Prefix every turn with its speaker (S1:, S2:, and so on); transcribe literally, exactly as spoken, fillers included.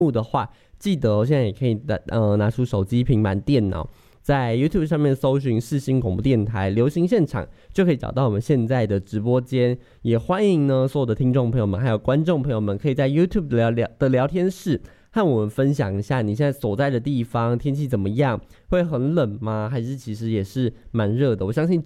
S1: 目的话，记得、哦、现在也可以呃拿出手机、平板、电脑，在 YouTube 上面搜寻世新广播电台流行现场，就可以找到我们现在的直播间。也欢迎呢所有的听众朋友们还有观众朋友们，可以在 YouTube 的 聊, 聊的聊天室和我们分享一下你现在所在的地方天气怎么样，会很冷吗？还是其实也是蛮热的？我相信